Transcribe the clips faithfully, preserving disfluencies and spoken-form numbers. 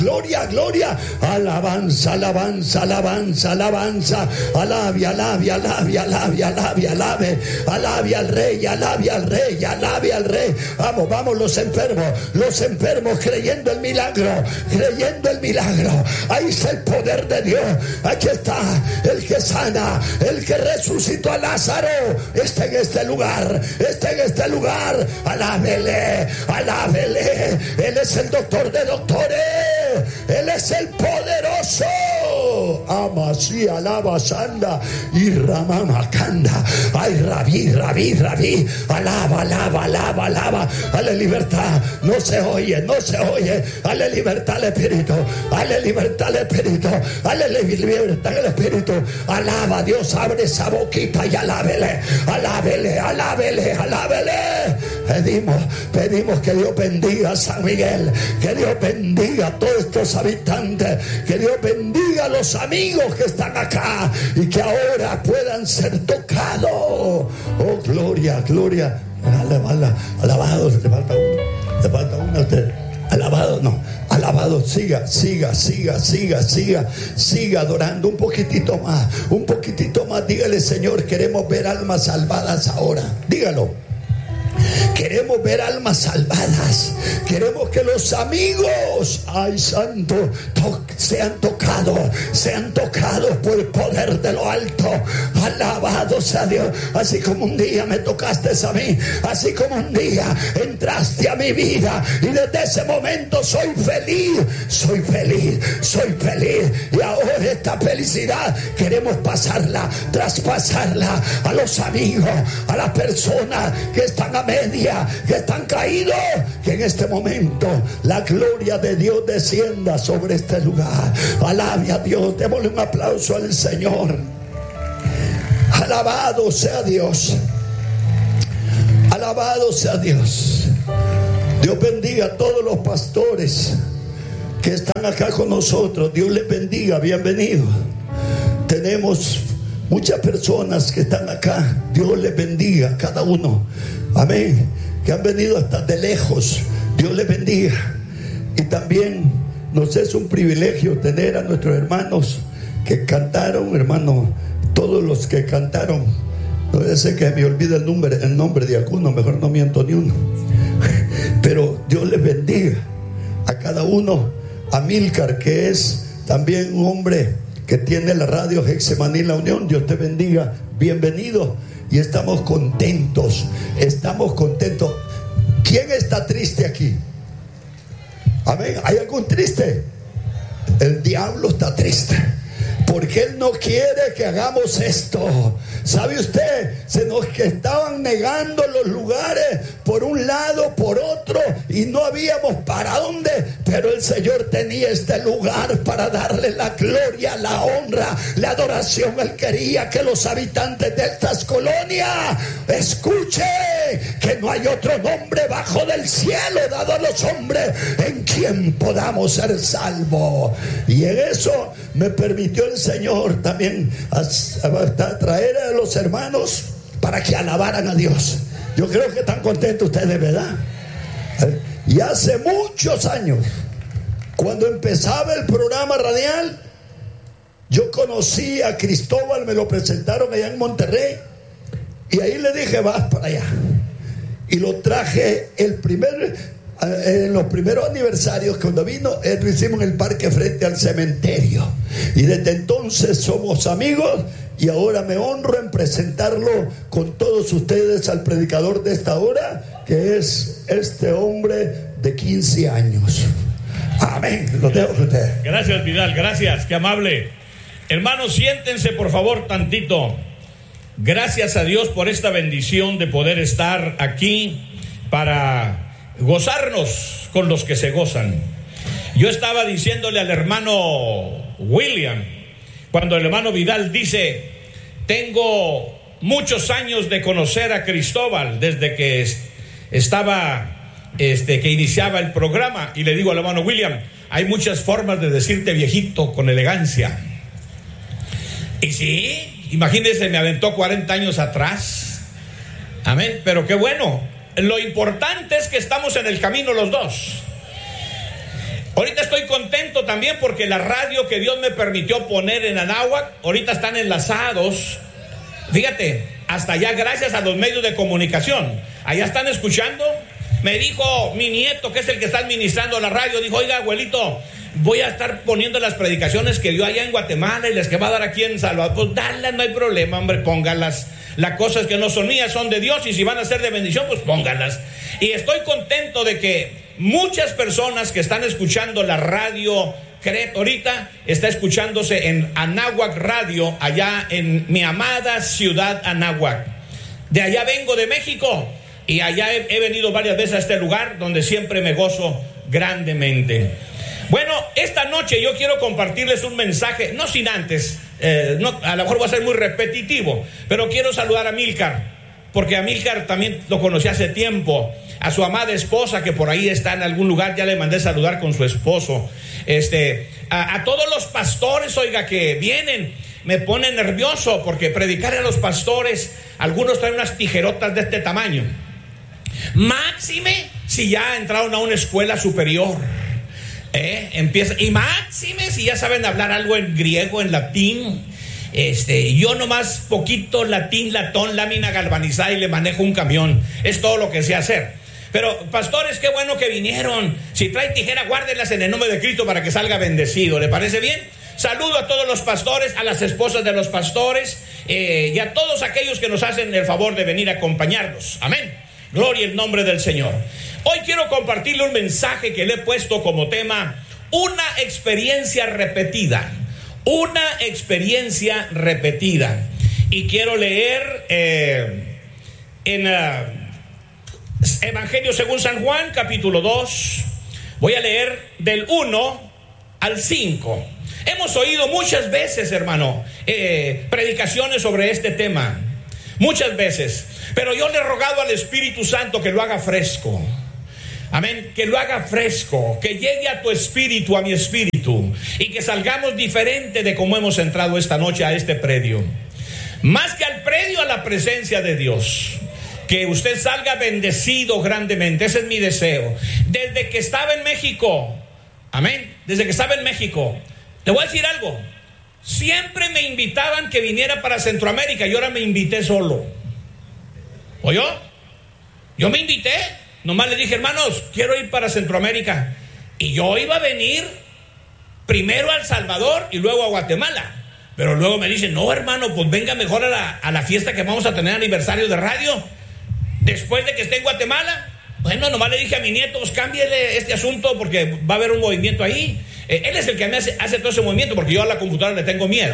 Gloria, gloria, alabanza, alabanza, alabanza, alabanza, alabe, alabe, alabe, alabe, alabe, alabe, alabe al rey, alabe al rey, alabe al rey. Vamos, vamos los enfermos, los enfermos creyendo el milagro, creyendo el milagro. Ahí está el poder de Dios. Aquí está el que sana, el que resucitó a Lázaro. Está en este lugar, está en este lugar. Alábele, alábele. Él es el doctor de doctores. Él es el poderoso. Amasí, alaba, sanda y ramamacanda. Ay, rabí, rabí, rabí. Alaba, alaba, alaba, alaba. Dale libertad. No se oye, no se oye. Dale libertad al espíritu. Dale libertad al espíritu. Dale libertad al espíritu. Alaba a Dios. Abre esa boquita y alábele. Alábele, alábele, alábele. Pedimos, pedimos que Dios bendiga a San Miguel. Que Dios bendiga a todos estos habitantes, que Dios bendiga a los amigos que están acá y que ahora puedan ser tocados. Oh, gloria, gloria. Alabado, alabado, le falta uno, le falta uno a usted. Alabado, no, alabado, siga, siga, siga, siga, siga, siga adorando un poquitito más, un poquitito más. Dígale, Señor, queremos ver almas salvadas ahora. Dígalo. Queremos ver almas salvadas. Queremos que los amigos, ay santo, to- sean tocados, sean tocados por el poder de lo alto. Alabado sea Dios. Así como un día me tocaste a mí, así como un día entraste a mi vida, y desde ese momento soy feliz, soy feliz, soy feliz. Y ahora esta felicidad queremos pasarla, traspasarla a los amigos, a las personas que están a media, que están caídos. Que en este momento la gloria de Dios descienda sobre este lugar. Alabe a Dios, démosle un aplauso al Señor. Alabado sea Dios, alabado sea Dios. Dios bendiga a todos los pastores que están acá con nosotros. Dios les bendiga, bienvenidos. Tenemos muchas personas que están acá. Dios les bendiga a cada uno. Amén. Que han venido hasta de lejos. Dios les bendiga. Y también nos es un privilegio tener a nuestros hermanos que cantaron, hermanos, todos los que cantaron. No sé que me olvide el nombre, el nombre de alguno, mejor no miento ni uno. Pero Dios les bendiga a cada uno. A Milcar, que es también un hombre que tiene la radio Getsemaní La Unión. Dios te bendiga, bienvenido. Y estamos contentos, estamos contentos. ¿Quién está triste aquí? Amén. ¿Hay algún triste? El diablo está triste, porque él no quiere que hagamos esto. ¿Sabe usted? Se nos que estaban negando los lugares por un lado, por otro, y no habíamos para dónde. Pero el Señor tenía este lugar para darle la gloria, la honra, la adoración. Él quería que los habitantes de estas colonias escuchen que no hay otro nombre bajo del cielo dado a los hombres en quien podamos ser salvos. Y en eso me permitió el Señor también a, a, a traer a los hermanos para que alabaran a Dios. Yo creo que están contentos ustedes, ¿verdad? Y hace muchos años, cuando empezaba el programa radial, yo conocí a Cristóbal, me lo presentaron allá en Monterrey, y ahí le dije, vas para allá. Y lo traje el primer, en los primeros aniversarios, cuando vino, lo hicimos en el parque frente al cementerio. Y desde entonces somos amigos, y ahora me honro en presentarlo con todos ustedes al predicador de esta hora, que es este hombre de quince años. Amén. Lo dejo con usted. Gracias, Vidal, gracias, qué amable. Hermanos, siéntense por favor tantito. Gracias a Dios por esta bendición de poder estar aquí para gozarnos con los que se gozan. Yo estaba diciéndole al hermano William, cuando el hermano Vidal dice, tengo muchos años de conocer a Cristóbal desde que estaba, este, que iniciaba el programa, y le digo al hermano William, hay muchas formas de decirte viejito con elegancia. Y sí, imagínense, me aventó cuarenta años atrás. Amén, pero qué bueno. Lo importante es que estamos en el camino los dos. Ahorita estoy contento también porque la radio que Dios me permitió poner en Anáhuac, ahorita están enlazados, fíjate, hasta allá, gracias a los medios de comunicación. Allá están escuchando. Me dijo mi nieto, que es el que está administrando la radio, dijo: oiga, abuelito, voy a estar poniendo las predicaciones que dio allá en Guatemala y les que va a dar aquí en Salvador. Pues dale, no hay problema, hombre, póngalas. Las cosas que no son mías son de Dios, y si van a ser de bendición, pues pónganlas. Y estoy contento de que muchas personas que están escuchando la radio Cret ahorita está escuchándose en Anáhuac Radio, allá en mi amada ciudad Anáhuac. De allá vengo, de México, y allá he, he venido varias veces a este lugar donde siempre me gozo grandemente. Bueno, esta noche yo quiero compartirles un mensaje, no sin antes, eh, no, a lo mejor va a ser muy repetitivo, pero quiero saludar a Milcar, porque a Milcar también lo conocí hace tiempo, a su amada esposa que por ahí está en algún lugar, ya le mandé saludar con su esposo, este, a, a todos los pastores, oiga, que vienen. Me pone nervioso porque predicar a los pastores, algunos traen unas tijerotas de este tamaño, máxime si ya entraron a una escuela superior. ¿Eh? Empieza, y máxime si ya saben hablar algo en griego, en latín. Este, yo nomás poquito latín, latón, lámina galvanizada y le manejo un camión. Es todo lo que sé hacer. Pero pastores, qué bueno que vinieron. Si trae tijera, guárdenlas en el nombre de Cristo para que salga bendecido. ¿Le parece bien? Saludo a todos los pastores, a las esposas de los pastores, eh, y a todos aquellos que nos hacen el favor de venir a acompañarnos. Amén. Gloria al nombre del Señor. Hoy quiero compartirle un mensaje que le he puesto como tema: una experiencia repetida. Una experiencia repetida. Y quiero leer eh, en uh, Evangelio según San Juan, capítulo dos. Voy a leer del uno al cinco. Hemos oído muchas veces, hermano, eh, predicaciones sobre este tema. Muchas veces. Pero yo le he rogado al Espíritu Santo que lo haga fresco. Amén, que lo haga fresco, que llegue a tu espíritu, a mi espíritu, y que salgamos diferente de cómo hemos entrado esta noche a este predio. Más que al predio, a la presencia de Dios. Que usted salga bendecido grandemente, ese es mi deseo. Desde que estaba en México, amén, desde que estaba en México, te voy a decir algo, siempre me invitaban que viniera para Centroamérica, y ahora me invité solo. ¿Oyó? Yo me invité. Nomás le dije: hermanos, quiero ir para Centroamérica. Y yo iba a venir primero a El Salvador y luego a Guatemala. Pero luego me dicen: no, hermano, pues venga mejor a la, a la fiesta que vamos a tener, aniversario de radio, después de que esté en Guatemala. Bueno, nomás le dije a mi nieto: pues cámbiele este asunto porque va a haber un movimiento ahí. Eh, él es el que me hace, hace todo ese movimiento, porque yo a la computadora le tengo miedo.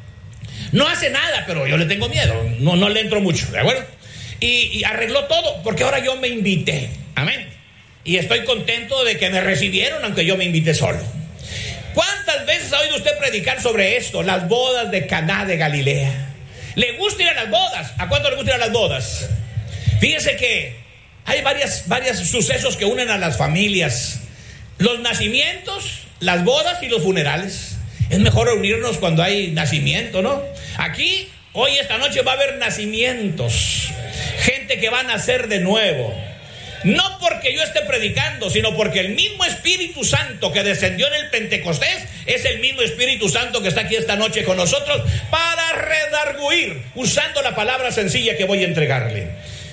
No hace nada, pero yo le tengo miedo. No, no le entro mucho, ¿de acuerdo? Y, y arregló todo, porque ahora yo me invité. Amén. Y estoy contento de que me recibieron, aunque yo me invité solo. ¿Cuántas veces ha oído usted predicar sobre esto? Las bodas de Caná de Galilea. ¿Le gusta ir a las bodas? ¿A cuánto le gusta ir a las bodas? Fíjese que hay varias, varios sucesos que unen a las familias: los nacimientos, las bodas y los funerales. Es mejor reunirnos cuando hay nacimiento, ¿no? Aquí, hoy, esta noche, va a haber nacimientos. Gente que va a nacer de nuevo. No porque yo esté predicando, sino porque el mismo Espíritu Santo que descendió en el Pentecostés es el mismo Espíritu Santo que está aquí esta noche con nosotros para redarguir, usando la palabra sencilla que voy a entregarle.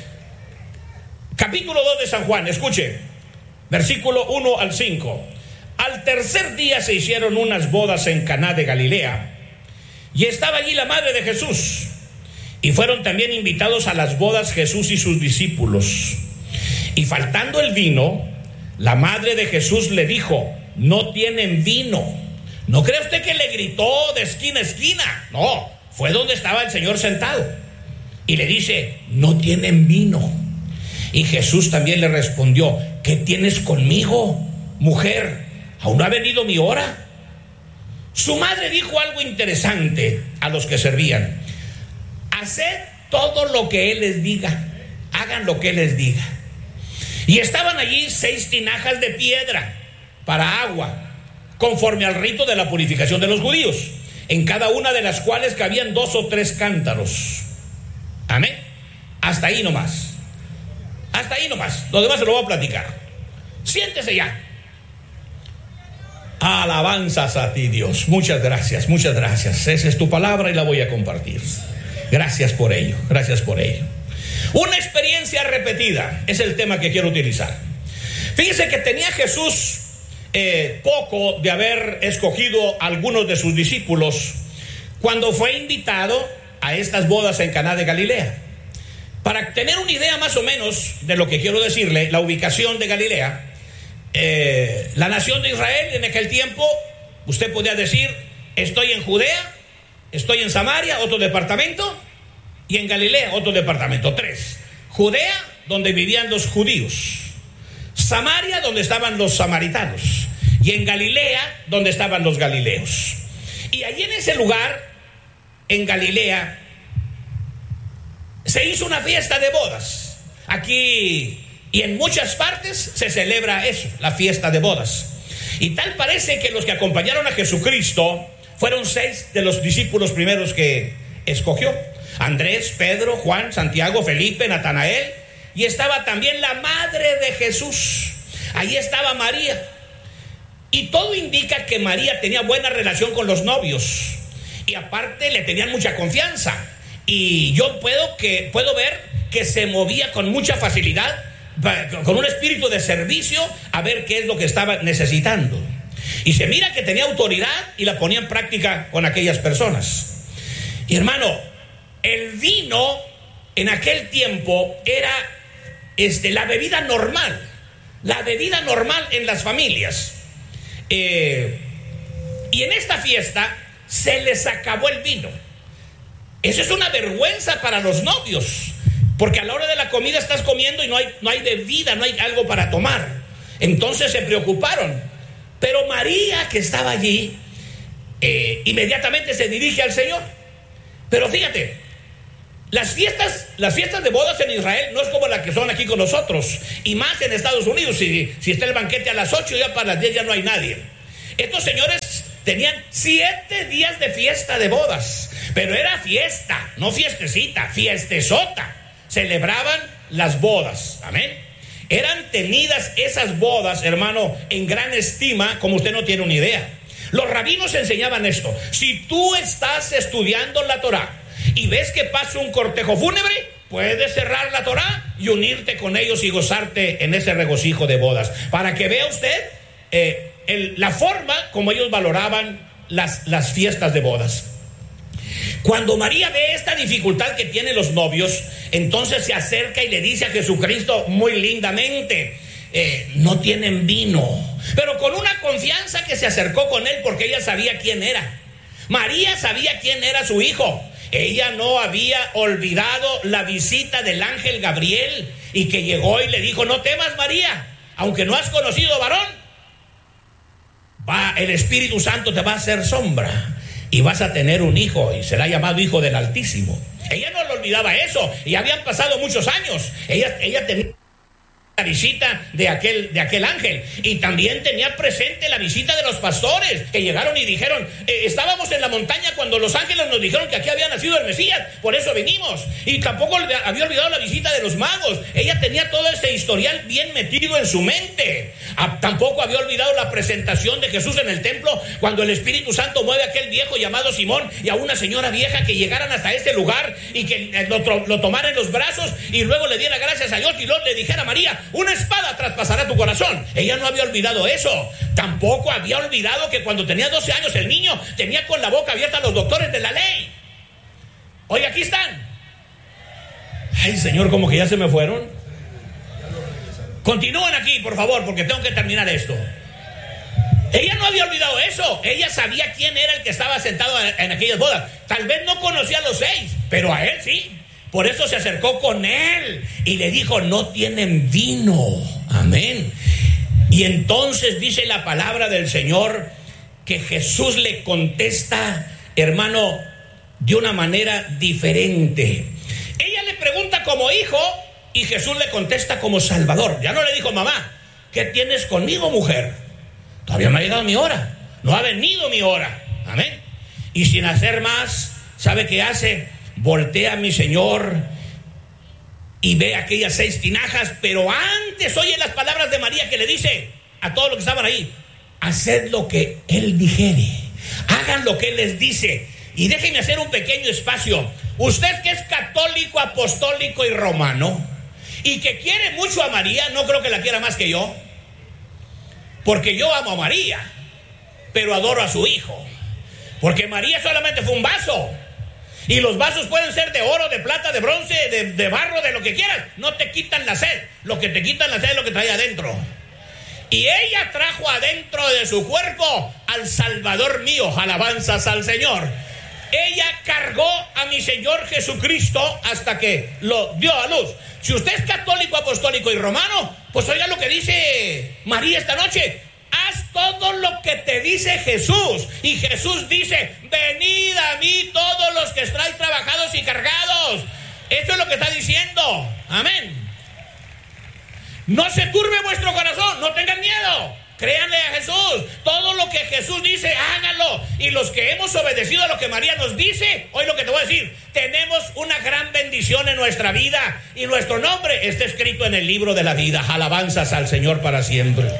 Capítulo dos de San Juan, escuche, versículo uno al cinco. Al tercer día se hicieron unas bodas en Caná de Galilea, y estaba allí la madre de Jesús, y fueron también invitados a las bodas Jesús y sus discípulos. Y faltando el vino, la madre de Jesús le dijo: no tienen vino. ¿No cree usted que le gritó de esquina a esquina? No, fue donde estaba el Señor sentado, y le dice: no tienen vino. Y Jesús también le respondió: ¿qué tienes conmigo, mujer? ¿Aún no ha venido mi hora? Su madre dijo algo interesante a los que servían: haced todo lo que Él les diga, hagan lo que Él les diga. Y estaban allí seis tinajas de piedra para agua, conforme al rito de la purificación de los judíos, en cada una de las cuales cabían dos o tres cántaros. Amén. Hasta ahí nomás. Hasta ahí nomás. Lo demás se lo voy a platicar. Siéntese ya. Alabanzas a ti, Dios. Muchas gracias, muchas gracias. Esa es tu palabra y la voy a compartir. Gracias por ello, gracias por ello. Una experiencia repetida es el tema que quiero utilizar. Fíjese que tenía Jesús eh, poco de haber escogido a algunos de sus discípulos cuando fue invitado a estas bodas en Caná de Galilea. Para tener una idea más o menos de lo que quiero decirle, la ubicación de Galilea, eh, la nación de Israel en aquel tiempo, usted podía decir, estoy en Judea, estoy en Samaria, otro departamento, y en Galilea, otro departamento, tres. Judea, donde vivían los judíos; Samaria, donde estaban los samaritanos; y en Galilea, donde estaban los galileos. Y allí en ese lugar, en Galilea, se hizo una fiesta de bodas. Aquí y en muchas partes se celebra eso, la fiesta de bodas. Y tal parece que los que acompañaron a Jesucristo fueron seis de los discípulos primeros que escogió: Andrés, Pedro, Juan, Santiago, Felipe, Natanael, y estaba también la madre de Jesús. Allí estaba María. Y todo indica que María tenía buena relación con los novios, y aparte le tenían mucha confianza. Y yo puedo, que, puedo ver que se movía con mucha facilidad, con un espíritu de servicio, a ver qué es lo que estaba necesitando. Y se mira que tenía autoridad y la ponía en práctica con aquellas personas. Y hermano, el vino en aquel tiempo era este, la bebida normal, la bebida normal en las familias. Eh, y en esta fiesta se les acabó el vino. Eso es una vergüenza para los novios, porque a la hora de la comida estás comiendo y no hay, no hay bebida, no hay algo para tomar. Entonces se preocuparon. Pero María, que estaba allí, eh, inmediatamente se dirige al Señor. Pero fíjate, las fiestas, las fiestas de bodas en Israel no es como las que son aquí con nosotros, y más en Estados Unidos. Si, si está el banquete a las ocho, ya para las diez ya no hay nadie. Estos señores tenían siete días de fiesta de bodas, pero era fiesta, no fiestecita, fiestezota. Celebraban las bodas, amén. Eran tenidas esas bodas, hermano, en gran estima, como usted no tiene una idea. Los rabinos enseñaban esto: si tú estás estudiando la Torá y ves que pasa un cortejo fúnebre, puedes cerrar la Torá y unirte con ellos y gozarte en ese regocijo de bodas, para que vea usted eh, el, la forma como ellos valoraban las, las fiestas de bodas. Cuando María ve esta dificultad que tienen los novios, entonces se acerca y le dice a Jesucristo muy lindamente: eh, no tienen vino. Pero con una confianza que se acercó con él, porque ella sabía quién era. María sabía quién era su hijo. Ella no había olvidado la visita del ángel Gabriel, y que llegó y le dijo: no temas, María, aunque no has conocido varón, va, el Espíritu Santo te va a hacer sombra y vas a tener un hijo, y será llamado Hijo del Altísimo. Ella no le olvidaba eso, y habían pasado muchos años. Ella, ella tenía la visita de aquel, de aquel ángel, y también tenía presente la visita de los pastores que llegaron y dijeron: eh, estábamos en la montaña cuando los ángeles nos dijeron que aquí había nacido el Mesías, por eso venimos. Y tampoco había olvidado la visita de los magos. Ella tenía todo ese historial bien metido en su mente. Ah, tampoco había olvidado la presentación de Jesús en el templo, cuando el Espíritu Santo mueve a aquel viejo llamado Simón y a una señora vieja que llegaran hasta este lugar y que lo, lo tomara en los brazos y luego le diera gracias a Dios, y luego le dijera a María: una espada traspasará tu corazón. Ella no había olvidado eso. Tampoco había olvidado que cuando tenía doce años el niño tenía con la boca abierta a los doctores de la ley. Oye, aquí están. Ay, Señor, como que ya se me fueron. Continúen aquí, por favor, porque tengo que terminar esto. Ella no había olvidado eso. Ella sabía quién era el que estaba sentado en aquellas bodas. Tal vez no conocía a los seis, pero a él sí. Por eso se acercó con él y le dijo: no tienen vino. Amén. Y entonces dice la palabra del Señor que Jesús le contesta, hermano, de una manera diferente. Ella le pregunta como hijo y Jesús le contesta como Salvador. Ya no le dijo: mamá, ¿qué tienes conmigo, mujer? Todavía no ha llegado mi hora, no ha venido mi hora. Amén. Y sin hacer más, ¿sabe qué hace? Voltea a mi Señor y ve aquellas seis tinajas, pero antes oye las palabras de María, que le dice a todos los que estaban ahí: haced lo que Él dijere, hagan lo que Él les dice. Y déjenme hacer un pequeño espacio. Usted que es católico, apostólico y romano, y que quiere mucho a María, no creo que la quiera más que yo, porque yo amo a María, pero adoro a su hijo, porque María solamente fue un vaso, y los vasos pueden ser de oro, de plata, de bronce, de, de barro, de lo que quieras, no te quitan la sed. Lo que te quitan la sed es lo que trae adentro. Y ella trajo adentro de su cuerpo al Salvador mío. Alabanzas al Señor. Ella cargó a mi Señor Jesucristo hasta que lo dio a luz. Si usted es católico, apostólico y romano, pues oiga lo que dice María esta noche. Haz todo lo que te dice Jesús. Y Jesús dice: venid a mí todos los que estáis trabajados y cargados. Eso es lo que está diciendo. Amén. No se turbe vuestro corazón, no tengan miedo. Créanle a Jesús. Todo lo que Jesús dice, háganlo. Y los que hemos obedecido a lo que María nos dice, hoy lo que te voy a decir, tenemos una gran bendición en nuestra vida. Y nuestro nombre está escrito en el libro de la vida. Alabanzas al Señor para siempre.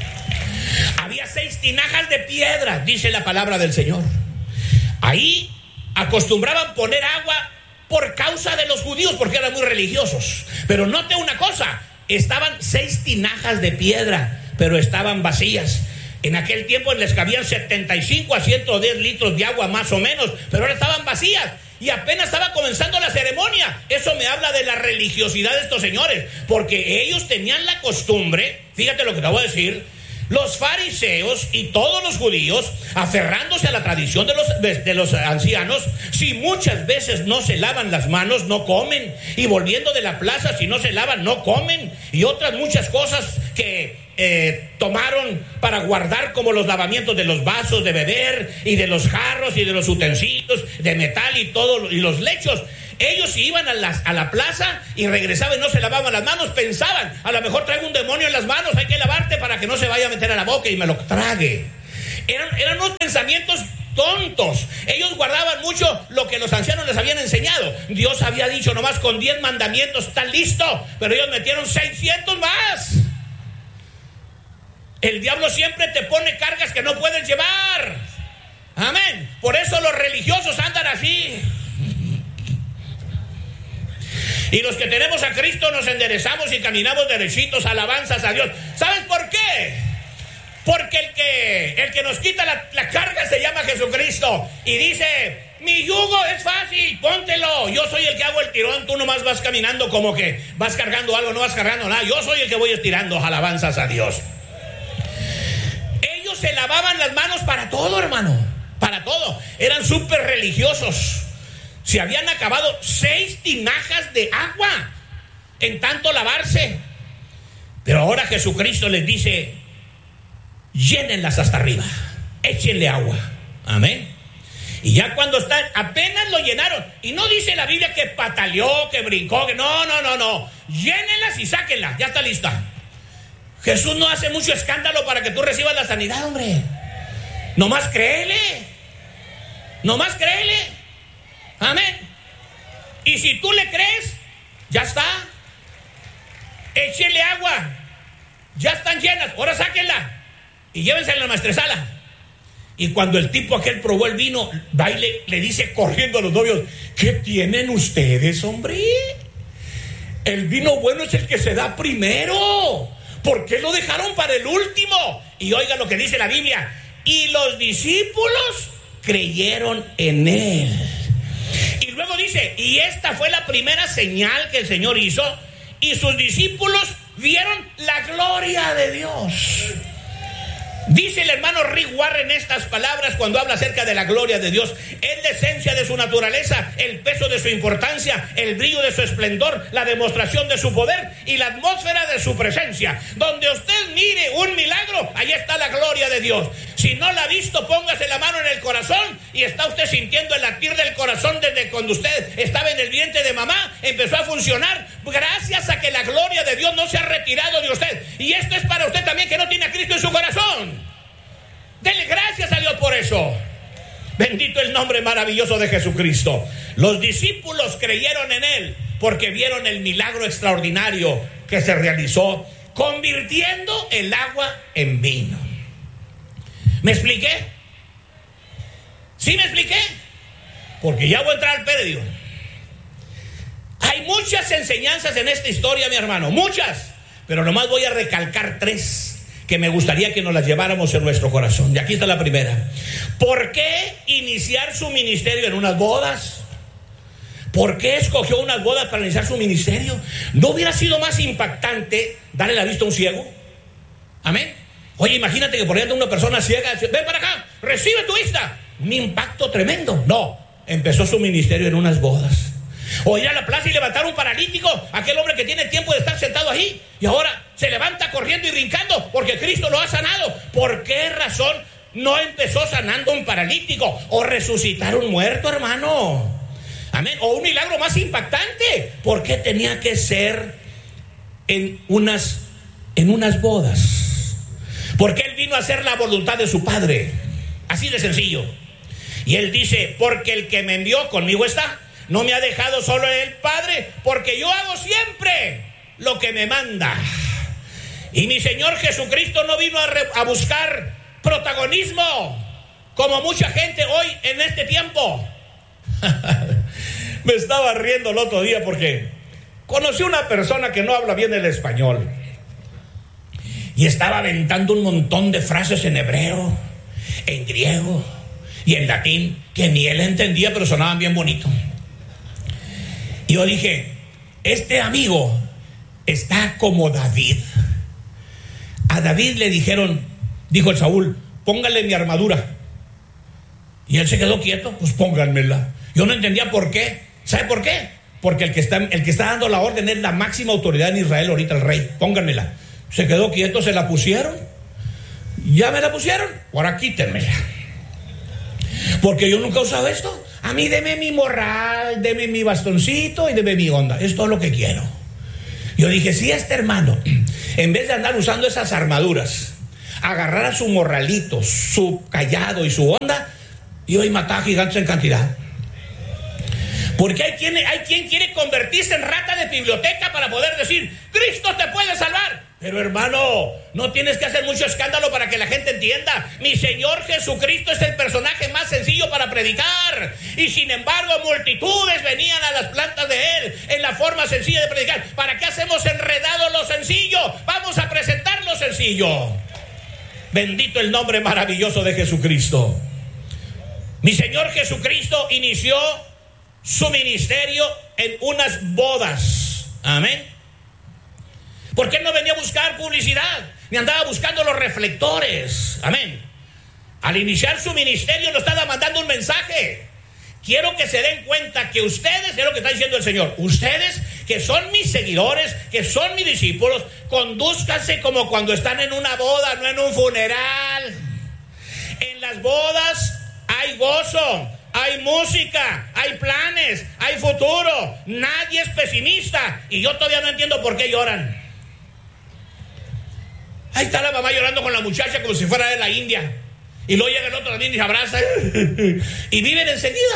Había seis tinajas de piedra, dice la palabra del Señor. Ahí acostumbraban poner agua por causa de los judíos, porque eran muy religiosos. Pero note una cosa, estaban seis tinajas de piedra, pero estaban vacías. En aquel tiempo les cabían setenta y cinco a ciento diez litros de agua más o menos, pero ahora estaban vacías. Y apenas estaba comenzando la ceremonia. Eso me habla de la religiosidad de estos señores, porque ellos tenían la costumbre, fíjate lo que te voy a decir, los fariseos y todos los judíos, aferrándose a la tradición de los, de los ancianos, si muchas veces no se lavan las manos, no comen. Y volviendo de la plaza, si no se lavan, no comen. Y otras muchas cosas que eh, tomaron para guardar, como los lavamientos de los vasos de beber, y de los jarros, y de los utensilios de metal, y todo, y los lechos. Ellos iban a la, a la plaza y regresaban y no se lavaban las manos. Pensaban, a lo mejor traigo un demonio en las manos, hay que lavarte para que no se vaya a meter a la boca y me lo trague. Eran, eran unos pensamientos tontos. Ellos guardaban mucho lo que los ancianos les habían enseñado. Dios había dicho nomás con diez mandamientos está listo, pero ellos metieron seiscientos más. El diablo siempre te pone cargas que no puedes llevar. Amén. Por eso los religiosos andan así. Y los que tenemos a Cristo nos enderezamos y caminamos derechitos. Alabanzas a Dios. ¿Sabes por qué? Porque el que, el que nos quita la, la carga se llama Jesucristo. Y dice: mi yugo es fácil, póntelo. Yo soy el que hago el tirón. Tú nomás vas caminando como que vas cargando algo, no vas cargando nada. Yo soy el que voy estirando. Alabanzas a Dios. Ellos se lavaban las manos para todo, hermano. Para todo. Eran súper religiosos. Se habían acabado seis tinajas de agua en tanto lavarse. Pero ahora Jesucristo les dice: llénenlas hasta arriba, échenle agua. Amén. Y ya cuando están, apenas lo llenaron. Y no dice la Biblia que pataleó, que brincó, que no, no, no, no. Llénenlas y sáquenlas, ya está lista. Jesús no hace mucho escándalo para que tú recibas la sanidad, hombre. Nomás créele. Nomás créele. Amén. Y si tú le crees, ya está. Échele agua. Ya están llenas. Ahora sáquenla y llévensela a la maestresala. Y cuando el tipo aquel probó el vino, va y le, le dice corriendo a los novios: ¿qué tienen ustedes, hombre? El vino bueno es el que se da primero. ¿Por qué lo dejaron para el último? Y oiga lo que dice la Biblia: y los discípulos creyeron en él. Y luego dice: y esta fue la primera señal que el Señor hizo, y sus discípulos vieron la gloria de Dios. Dice el hermano Rick Warren estas palabras cuando habla acerca de la gloria de Dios: es la esencia de su naturaleza, el peso de su importancia, el brillo de su esplendor, la demostración de su poder y la atmósfera de su presencia. Donde usted mire un milagro, ahí está la gloria de Dios. Si no la ha visto, póngase la mano en el corazón y está usted sintiendo el latir del corazón desde cuando usted estaba en el vientre de mamá. Empezó a funcionar gracias a que la gloria de Dios no se ha retirado de usted. Y esto es para usted también que no tiene a Cristo en su corazón. Dele gracias a Dios por eso. Bendito el nombre maravilloso de Jesucristo. Los discípulos creyeron en él porque vieron el milagro extraordinario que se realizó, convirtiendo el agua en vino. ¿Me expliqué? ¿Sí me expliqué? Porque ya voy a entrar al predio. Hay muchas enseñanzas en esta historia, mi hermano, muchas, pero nomás voy a recalcar tres que me gustaría que nos las lleváramos en nuestro corazón. Y aquí está la primera. ¿Por qué iniciar su ministerio en unas bodas? ¿Por qué escogió unas bodas para iniciar su ministerio? ¿No hubiera sido más impactante darle la vista a un ciego? Amén. Oye, imagínate que por ejemplo una persona ciega dice, ven para acá, recibe tu vista. Un impacto tremendo. No, empezó su ministerio en unas bodas. O ir a la plaza y levantar un paralítico, aquel hombre que tiene tiempo de estar sentado ahí y ahora se levanta corriendo y brincando porque Cristo lo ha sanado. ¿Por qué razón no empezó sanando un paralítico o resucitar un muerto, hermano? Amén. O un milagro más impactante. ¿Por qué tenía que ser en unas, en unas bodas? Porque él vino a hacer la voluntad de su Padre. Así de sencillo. Y él dice, porque el que me envió conmigo está. No me ha dejado solo el Padre, porque yo hago siempre lo que me manda. Y mi Señor Jesucristo no vino a, re, a buscar protagonismo, como mucha gente hoy en este tiempo. Me estaba riendo el otro día porque conocí una persona que no habla bien el español. Y estaba aventando un montón de frases en hebreo, en griego y en latín, que ni él entendía, pero sonaban bien bonito. Y yo dije, este amigo está como David. A David le dijeron, dijo el Saúl, póngale mi armadura. Y él se quedó quieto, pues pónganmela. Yo no entendía por qué. ¿Sabe por qué? Porque el que está, el que está dando la orden es la máxima autoridad en Israel ahorita, el rey. Pónganmela. Se quedó quieto, se la pusieron. Ya me la pusieron, ahora quítenmela. Porque yo nunca he usado esto. A mí deme mi morral, deme mi bastoncito y deme mi onda. Es todo lo que quiero. Yo dije, si este hermano, en vez de andar usando esas armaduras, agarrara su morralito, su callado y su onda, iba y mataba gigantes en cantidad. Porque hay quien, hay quien quiere convertirse en rata de biblioteca para poder decir, Cristo te puede salvar. Pero hermano, no tienes que hacer mucho escándalo para que la gente entienda. Mi Señor Jesucristo es el personaje más sencillo para predicar. Y sin embargo, multitudes venían a las plantas de Él en la forma sencilla de predicar. ¿Para qué hacemos enredado lo sencillo? Vamos a presentar lo sencillo. Bendito el nombre maravilloso de Jesucristo. Mi Señor Jesucristo inició su ministerio en unas bodas. Amén. Porque él no venía a buscar publicidad, ni andaba buscando los reflectores. Amén. Al iniciar su ministerio nos estaba mandando un mensaje. Quiero que se den cuenta que ustedes, es lo que está diciendo el Señor, ustedes que son mis seguidores, que son mis discípulos, condúzcanse como cuando están en una boda, no en un funeral. En las bodas hay gozo, hay música, hay planes, hay futuro. Nadie es pesimista. Y yo todavía no entiendo por qué lloran. Ahí está la mamá llorando con la muchacha como si fuera de la India. Y luego llega el otro también y se abraza. Y viven enseguida.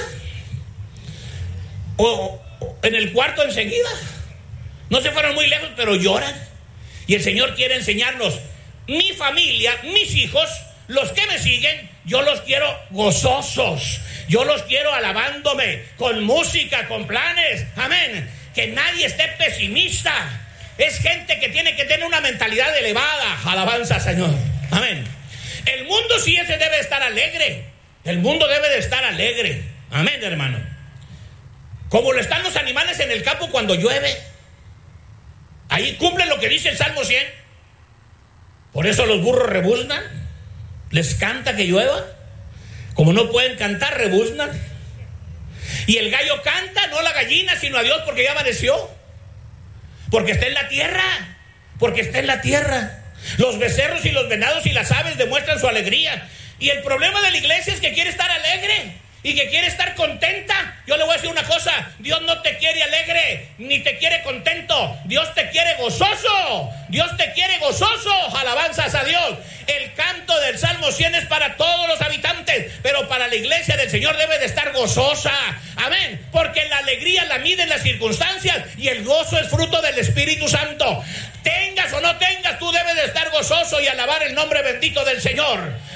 O, o en el cuarto enseguida. No se fueron muy lejos, pero lloran. Y el Señor quiere enseñarnos. Mi familia, mis hijos, los que me siguen, yo los quiero gozosos. Yo los quiero alabándome, con música, con planes. Amén. Que nadie esté pesimista. Es gente que tiene que tener una mentalidad elevada. Alabanza, Señor. Amén. El mundo sí ese debe estar alegre. El mundo debe de estar alegre. Amén, hermano. Como lo están los animales en el campo cuando llueve. Ahí cumplen lo que dice el Salmo cien. Por eso los burros rebuznan. Les canta que llueva. Como no pueden cantar, rebuznan. Y el gallo canta, no la gallina, sino a Dios, porque ya amaneció. Porque está en la tierra. Porque está en la tierra. Los becerros y los venados y las aves demuestran su alegría. Y el problema de la iglesia es que quiere estar alegre y que quiere estar contenta. Yo le voy a decir una cosa: Dios no te quiere alegre ni te quiere contento. Dios te quiere gozoso. Dios te quiere gozoso. Alabanzas a Dios. El canto del Salmo cien es para todos los habitantes, pero para la iglesia del Señor debe de estar gozosa. Amén. Porque la alegría la miden las circunstancias y el gozo es fruto del Espíritu Santo. Tengas o no tengas, tú debes de estar gozoso y alabar el nombre bendito del Señor.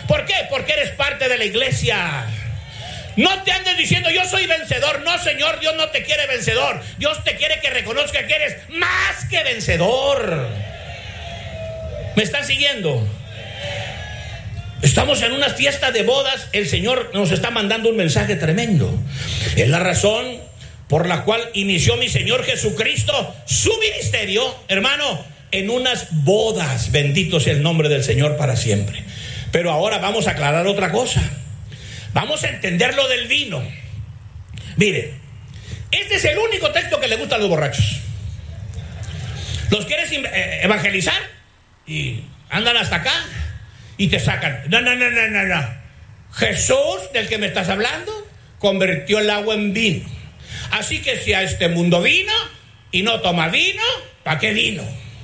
¿Por qué? Porque eres parte de la iglesia. No te andes diciendo yo soy vencedor. No, Señor, Dios no te quiere vencedor. Dios te quiere que reconozca que eres más que vencedor. ¿Me están siguiendo? Estamos en una fiesta de bodas. El Señor nos está mandando un mensaje tremendo. Es la razón por la cual inició mi Señor Jesucristo su ministerio, hermano, en unas bodas. Bendito sea el nombre del Señor para siempre. Pero ahora vamos a aclarar otra cosa. Vamos a entender lo del vino. Mire, este es el único texto que le gusta a los borrachos. Los quieres evangelizar y andan hasta acá y te sacan. No, no, no, no, no, no. Jesús, del que me estás hablando, convirtió el agua en vino. Así que si a este mundo vino y no toma vino, ¿para qué vino?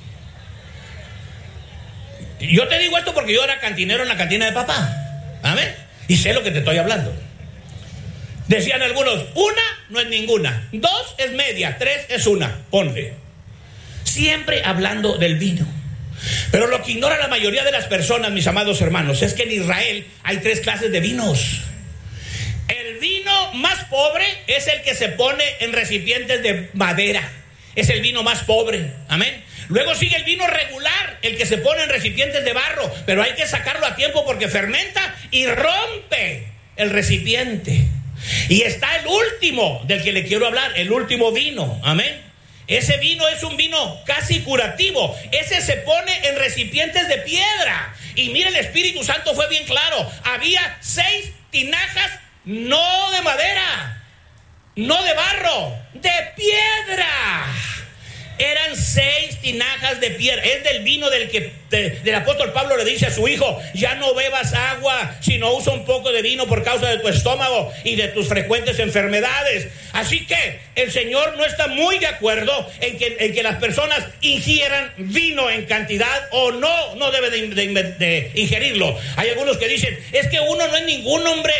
Yo te digo esto porque yo era cantinero en la cantina de papá. Amén. Y sé lo que te estoy hablando. Decían algunos, una no es ninguna, dos es media, tres es una, ponle. Siempre hablando del vino. Pero lo que ignora la mayoría de las personas, mis amados hermanos, es que en Israel hay tres clases de vinos. El vino más pobre es el que se pone en recipientes de madera. Es el vino más pobre, amén. Luego sigue el vino regular, el que se pone en recipientes de barro, pero hay que sacarlo a tiempo porque fermenta y rompe el recipiente. Y está el último del que le quiero hablar, el último vino, amén. Ese vino es un vino casi curativo. Ese se pone en recipientes de piedra. Y mire, el Espíritu Santo fue bien claro. Había seis tinajas, no de madera, no de barro, de piedra. Eran seis tinajas de piedra. Es del vino del que de, del apóstol Pablo le dice a su hijo: ya no bebas agua, sino usa un poco de vino por causa de tu estómago y de tus frecuentes enfermedades. Así que el Señor no está muy de acuerdo en que, en que las personas ingieran vino en cantidad o no, no debe de, de, de ingerirlo. Hay algunos que dicen: es que uno no es ningún hombre